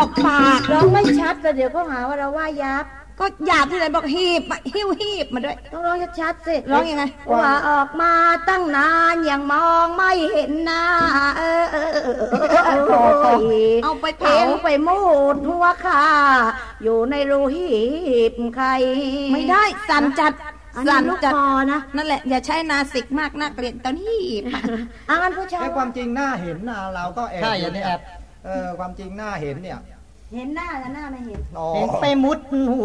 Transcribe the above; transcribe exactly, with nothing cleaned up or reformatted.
อกปากร้องไม่ชัดแต่เดี๋ยวเขาหาว่าเราว่ายับก็หยาบที่ไหนบอกหีบหิ้วหีบมาด้วยต้องร้องชัดๆสิร้องยังไงว่าออกมาตั้งนานยังมองไม่เห็นหน้าเออเออเออเอาไปเพเผางไปมูดหัวข้าอยู่ในรูหีบใครไม่ได้สั่นจัดอันสั่นี้นลูกจัดคอนะนั่นแหละอย่าใช้นาสิกมากนักเรียนตอนหีบอ่ะงั้นผู้ชายไอ้ความจริงหน้าเห็นนะเราก็แอบใช่อย่าไปแอบเออความจริงหน้าเห็นเนี่ยเห็นหน้าแต่หน้าไม่เห็นอ๋อเองไปมุดหู